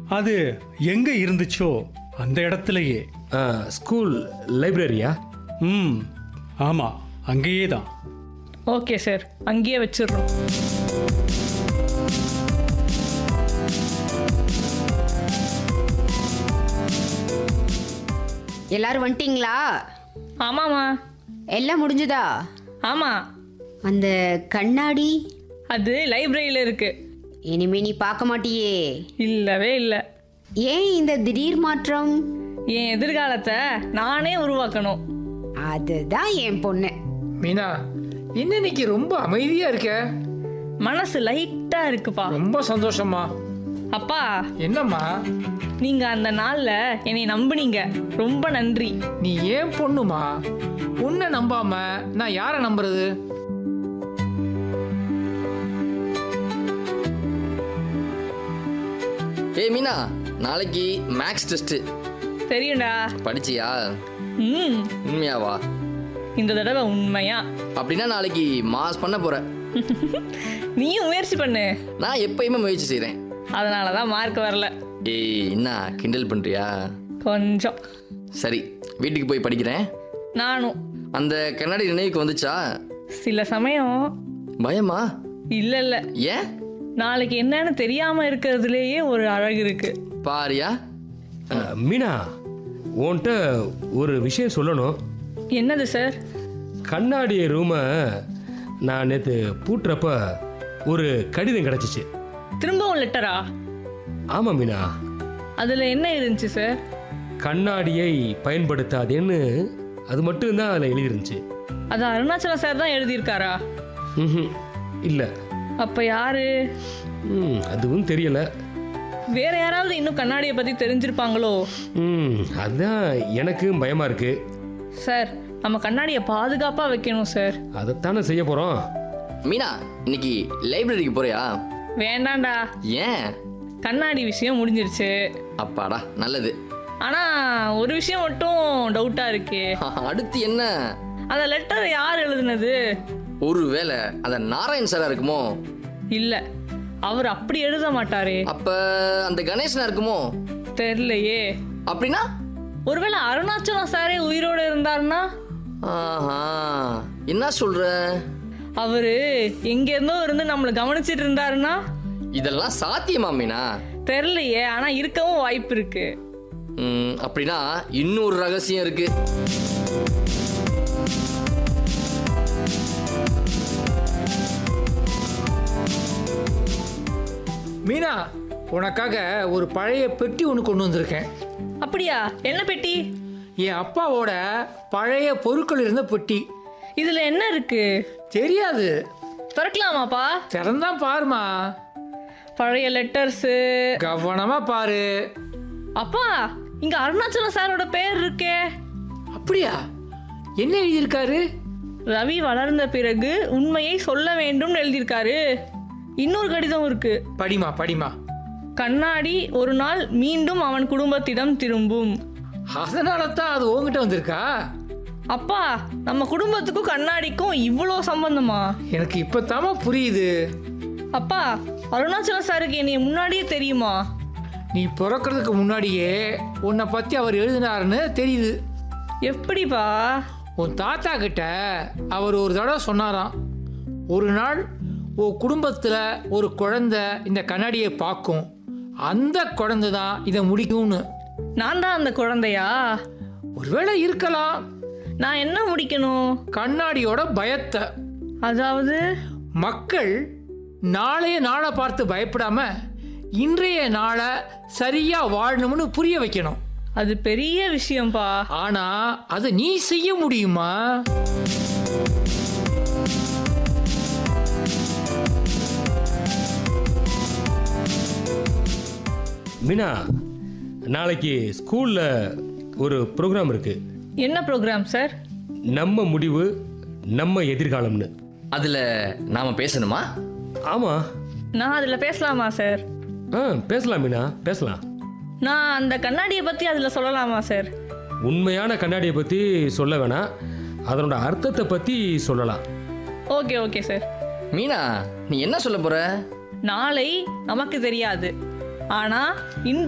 அது எங்க இருந்துச்சோ அந்த இடத்துலயே. ஸ்கூல் லைப்ரரியா? ஆமா, அங்கேயே தான். ஓகே சார், அங்கேயே வச்சிடுறோம். எல்லாரும் வந்துட்டீங்களா? ஆமாம்மா. எல்லாம் முடிஞ்சுதா? ஆமாம். அந்த கண்ணாடி அது லைப்ரரியில் இருக்கு. இனிமே நீ பார்க்க மாட்டியே? இல்லவே இல்லை. ஏன் இந்த திடீர் மாற்றம்? என் எதிர்காலத்தை நானே உருவாக்கணும். அதுதான் என் பொண்ணு. மீனா, இன்னைக்கு ரொம்ப அமைதியா இருக்க. மனசு லைட்டா இருக்குப்பா. ரொம்ப சந்தோஷமா. அப்பா. என்னம்மா? நீங்க அந்த நாள்ல என்னை நம்புனீங்க, ரொம்ப நன்றி. நீ ஏன் பொண்ணுமா? உன்னை நம்பாம நான் யாரை நம்புறது? ஏய் மீனா, நாளைக்கு மேக்ஸ் டெஸ்ட். தெரியும்டா. படிச்சியா? உண்மையாவா? இந்த தடவை உண்மையா. அப்படின்னா நாளைக்கு மாஸ் பண்ண போற. நீயும் முயற்சி பண்ணு. நான் எப்பயுமே முயற்சி செய்றேன். அதனாலதான் மார்க் வரல. ஏய், என்ன கிண்டல் பண்றியா? கொஞ்சம். சரி, வீட்டுக்கு போய் படிக்கிறேன். நானும். அந்த கண்ணாடி நினைவுக்கு வந்துச்சா? சில சமயம். பயமா? இல்ல இல்ல. ஏன்? நாளைக்கு என்னன்னு தெரியாம இருக்கிறதுலேயே ஒரு அழகு இருக்கு. பாரியா? மீனா, உன்கிட்ட ஒரு விஷயம் சொல்லணும். என்னது சார்? கண்ணாடி ரூமை நான் நேற்று பூட்டுறப்ப ஒரு கடிதம் கிடச்சிச்சு. திரும்பவும் லெட்டரா? ஆமாம் மீனா. அதில் என்ன இருந்துச்சு சார்? கண்ணாடியை பயன்படுத்தாதேன்னு அது மட்டும்தான் அதில் எழுதிருந்துச்சு. அது அருணாச்சலம் சார் தான் எழுதியிருக்காரா? இல்லை. அப்போ யாரு? அதுவும் தெரியலை. வேற யாராவது இன்னும் கண்ணாடியை பற்றி தெரிஞ்சிருப்பாங்களோ? அதுதான் எனக்கு பயமாக இருக்கு. சார், நம்ம கண்ணாடியை பாதுகாப்பாக வைக்கணும் சார். அதைத்தானே செய்ய போகிறோம். மீனா, இன்னைக்கு லைப்ரரிக்கு போறியா? வேண்டாண்டா. ஏன்? கண்ணாடி விஷயம் முடிஞ்சிருச்சு. அப்பாடா, நல்லது. ஆனால் ஒரு விஷயம் மட்டும் டவுட்டாக இருக்கு. அடுத்து என்ன? அந்த லெட்டர் யார் எழுதுனது? ஒருவேளை அந்த நாராயண் சாரா இருக்குமோ? இல்லை, அவர் அப்படி எழுத மாட்டாரே. அப்ப அந்த கணேசனா இருக்குமோ? தெரியலையே. அப்படின்னா ஒருவேளை அருணாச்சலம் சாரே உயிரோடு இருந்தாருன்னா? என்ன சொல்ற? அவரு எங்கேருந்தோ இருந்து நம்மளை கவனிச்சிட்டு இருந்தாருன்னா? இதெல்லாம் சாத்தியமா மீனா? தெரியலையே, ஆனா இருக்கவும் வாய்ப்பு இருக்கு. அப்படின்னா இன்னொரு ரகசியம் இருக்கு. மீனா, உனக்காக ஒரு பழைய பெட்டி ஒன்று கொண்டு வந்திருக்கேன். அப்படியா? என்ன பெட்டி? என் அப்பாவோட பழைய பொருட்கள் இருந்த பெட்டி. இதுல என்ன இருக்கு? தெரியாது. திறக்கலாமாப்பா? திறந்தான் பாருமா. பழைய லெட்டர்ஸ். கவனமா பாரு. அப்பா, இங்க அருணாச்சலம் சாரோட பேர் இருக்கே. அப்படியா? என்ன எழுதியிருக்காரு? ரவி வளர்ந்த பிறகு உண்மையை சொல்ல வேண்டும் எழுதியிருக்காரு. இன்னொரு கடிதம் இருக்கு. படிமா படிமா. கண்ணாடி ஒரு நாள் மீண்டும் அவன் குடும்பத்திடம் திரும்பும். அதனால தான் அது உங்ககிட்ட வந்திருக்கா? அப்பா, நம்ம குடும்பத்துக்கும் கண்ணாடிக்கும் இவ்வளோ சம்பந்தமா? எனக்கு இப்பத்தாமா புரியுது. அப்பா, அருணாச்சலம் சாருக்கு என்னைய முன்னாடியே தெரியுமா? நீ பிறக்கிறதுக்கு முன்னாடியே உன்னை பற்றி அவர் எழுதினாருன்னு தெரியுது. எப்படிப்பா? உன் தாத்தா கிட்ட அவர் ஒரு தடவை சொன்னாராம், ஒரு நாள் உன் குடும்பத்தில் ஒரு குழந்தை இந்த கண்ணாடியை பார்க்கும், அந்த குழந்தை தான் இதை முடிக்கும்னு. நான் தான் அந்த குழந்தையா? ஒருவேளை இருக்கலாம். நான் என்ன முடிக்கணும்? கண்ணாடியோட பயத்தை. அதாவது மக்கள் நாளைய நாளை பார்த்து பயப்படாம இன்றைய நாளை சரியா வாழணும்னு புரிய வைக்கணும். அது பெரிய விஷயம்பா. ஆனா அது நீ செய்ய முடியுமா? மீனா, நாளைக்கு ஸ்கூல்ல ஒரு ப்ரோக்ராம் இருக்கு. என்ன ப்ரோக்ராம் சார்? நம்ம முடிவு நம்ம எதிர்காலம்னு. அதுல நாம பேசணுமா? ஆமா. நான் அதில் பேசலாமா சார்? பேசலாம் மீனா, பேசலாம். நான் அந்த கண்ணாடியை பற்றி அதில் சொல்லலாமா சார்? உண்மையான கண்ணாடியை பற்றி சொல்ல வேணாம், அதனோட அர்த்தத்தை பற்றி சொல்லலாம். Okay okay sir. மீனா, நீ என்ன சொல்ல போற? நாளை நமக்கு தெரியாது, ஆனால் இன்று